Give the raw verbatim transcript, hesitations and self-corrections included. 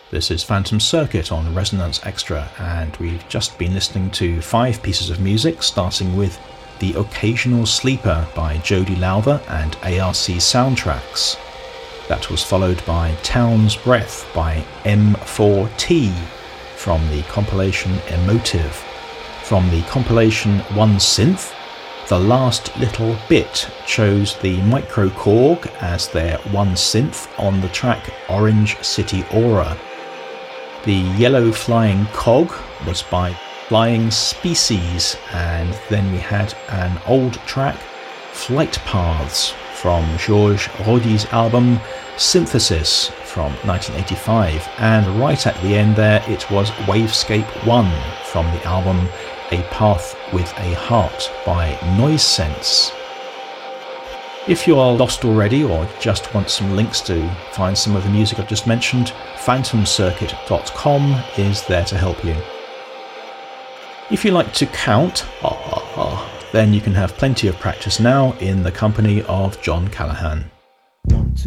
This is Phantom Circuit on Resonance Extra, and we've just been listening to five pieces of music, starting with The Occasional Sleeper by Jody Lowther and A R C Soundtracks. That was followed by Town's Breath by M four T from the compilation Emotive. From the compilation One Synth, The Last Little Bit chose the Micro Korg as their One Synth on the track Orange City Aura. The Yellow Flying Cog was by Flying Species, and then we had an old track, Flight Paths, from Georges Rody's album Synthesis from nineteen eighty-five, and right at the end there it was Wavescape one from the album A Path with a Heart by Noise Sense. If you are lost already or just want some links to find some of the music I've just mentioned, phantom circuit dot com is there to help you. If you like to count, then you can have plenty of practice now in the company of John Callaghan.